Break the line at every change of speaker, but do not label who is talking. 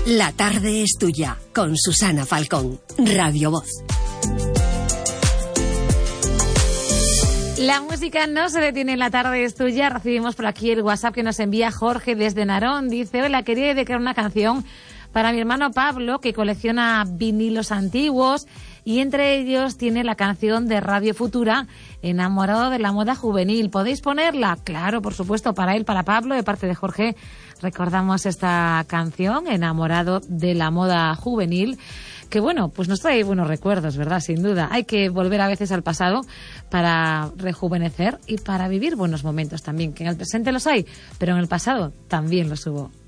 La tarde es tuya, con Susana Falcón, Radio Voz.
La música no se detiene en La tarde es tuya. Recibimos por aquí el WhatsApp que nos envía Jorge desde Narón. Dice: hola, quería dedicar una canción para mi hermano Pablo, que colecciona vinilos antiguos, y entre ellos tiene la canción de Radio Futura, Enamorado de la moda juvenil. ¿Podéis ponerla? Claro, por supuesto, para él, para Pablo, de parte de Jorge. Recordamos esta canción, Enamorado de la moda juvenil, que bueno, pues nos trae buenos recuerdos, ¿verdad? Sin duda. Hay que volver a veces al pasado para rejuvenecer y para vivir buenos momentos también, que en el presente los hay, pero en el pasado también los hubo.